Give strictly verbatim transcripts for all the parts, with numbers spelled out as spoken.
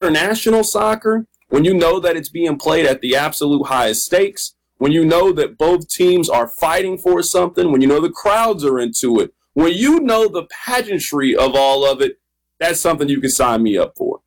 international soccer, when you know that it's being played at the absolute highest stakes, when you know that both teams are fighting for something, when you know the crowds are into it, when you know the pageantry of all of it, that's something you can sign me up for.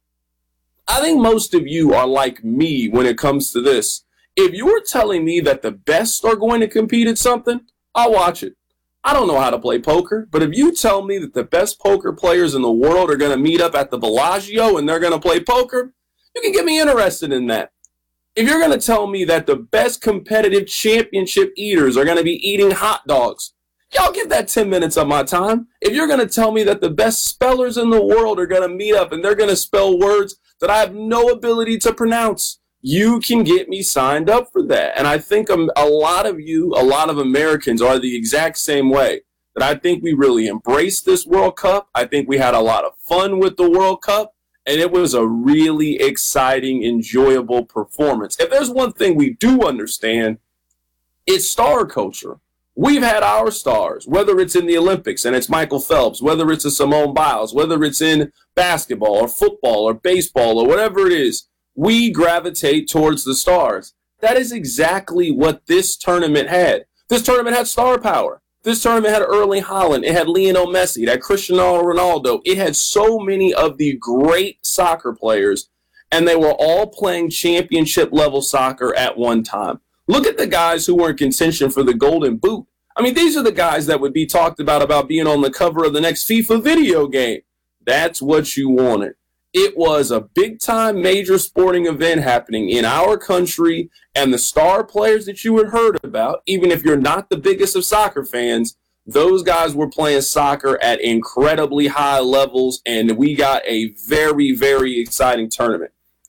I think most of you are like me when it comes to this. If you were telling me that the best are going to compete at something, I'll watch it. I don't know how to play poker, but if you tell me that the best poker players in the world are going to meet up at the Bellagio and they're going to play poker, you can get me interested in that. If you're going to tell me that the best competitive championship eaters are going to be eating hot dogs, y'all give that ten minutes of my time. If you're going to tell me that the best spellers in the world are going to meet up and they're going to spell words that I have no ability to pronounce, you can get me signed up for that. And I think a, a lot of you, a lot of Americans are the exact same way. That I think we really embraced this World Cup. I think we had a lot of fun with the World Cup. And it was a really exciting, enjoyable performance. If there's one thing we do understand, it's star culture. We've had our stars, whether it's in the Olympics and it's Michael Phelps, whether it's a Simone Biles, whether it's in basketball or football or baseball or whatever it is, we gravitate towards the stars. That is exactly what this tournament had. This tournament had star power. This tournament had Erling Haaland. It had Lionel Messi. It had Cristiano Ronaldo. It had so many of the great soccer players, and they were all playing championship-level soccer at one time. Look at the guys who were in contention for the Golden Boot. I mean, these are the guys that would be talked about about being on the cover of the next FIFA video game. That's what you wanted. It was a big-time major sporting event happening in our country, and the star players that you had heard about, even if you're not the biggest of soccer fans, those guys were playing soccer at incredibly high levels, and we got a very, very exciting tournament.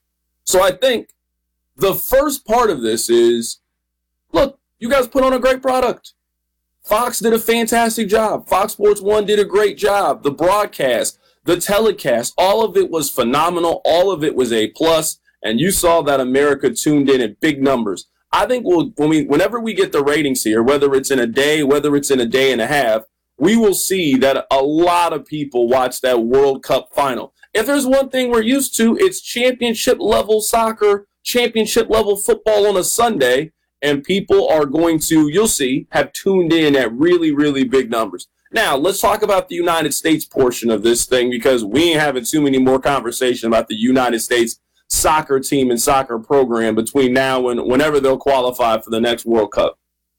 So I think the first part of this is, look, you guys put on a great product. Fox did a fantastic job. Fox Sports one did a great job. The broadcast, the telecast, all of it was phenomenal. All of it was A plus, and you saw that America tuned in in big numbers. I think we'll, when we, whenever we get the ratings here, whether it's in a day, whether it's in a day and a half, we will see that a lot of people watch that World Cup final. If there's one thing we're used to, it's championship-level soccer, championship-level football on a Sunday, and people are going to, you'll see, have tuned in at really, really big numbers. Now, let's talk about the United States portion of this thing, because we ain't having too many more conversation about the United States soccer team and soccer program between now and whenever they'll qualify for the next World Cup.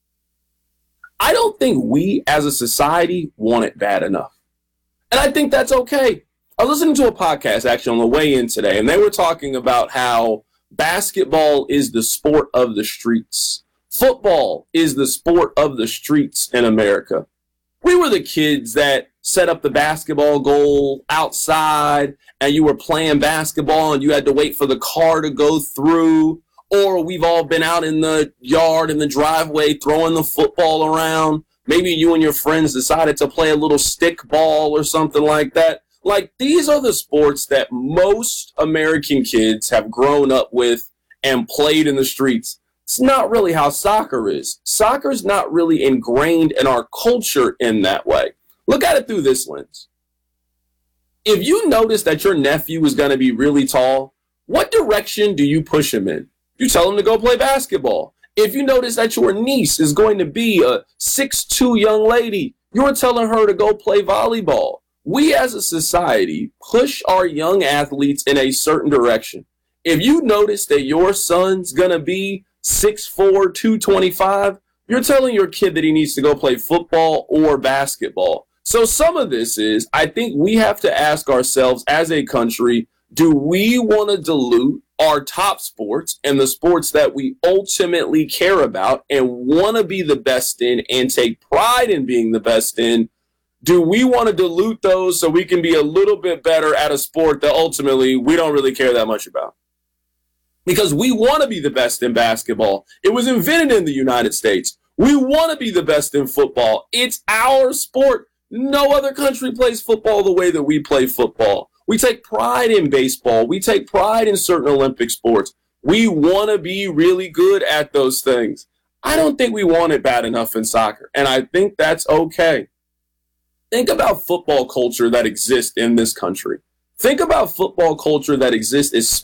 I don't think we as a society want it bad enough. And I think that's okay. I was listening to a podcast actually on the way in today, and they were talking about how basketball is the sport of the streets. Football is the sport of the streets in America. We were the kids that set up the basketball goal outside, and you were playing basketball and you had to wait for the car to go through. Or we've all been out in the yard, in the driveway, throwing the football around. Maybe you and your friends decided to play a little stick ball or something like that. Like, these are the sports that most American kids have grown up with and played in the streets. It's not really how soccer is. Soccer's not really ingrained in our culture in that way. Look at it through this lens. If you notice that your nephew is going to be really tall, what direction do you push him in? You tell him to go play basketball. If you notice that your niece is going to be a six foot two young lady, you're telling her to go play volleyball. We as a society push our young athletes in a certain direction. If you notice that your son's going to be six foot four, two twenty-five, you're telling your kid that he needs to go play football or basketball. So some of this is, I think we have to ask ourselves as a country, do we want to dilute our top sports and the sports that we ultimately care about and want to be the best in and take pride in being the best in? Do we want to dilute those so we can be a little bit better at a sport that ultimately we don't really care that much about? Because we want to be the best in basketball. It was invented in the United States. We want to be the best in football. It's our sport. No other country plays football the way that we play football. We take pride in baseball. We take pride in certain Olympic sports. We want to be really good at those things. I don't think we want it bad enough in soccer, and I think that's okay. Think about football culture that exists in this country. Think about football culture that exists